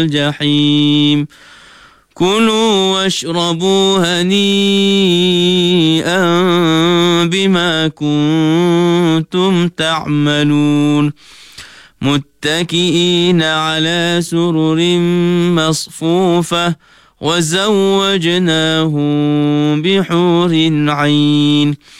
الجحيم كلوا واشربوا هنيئا بما كنتم تعملون متكئين على سرر مصفوفة وزوجناهم بحور عين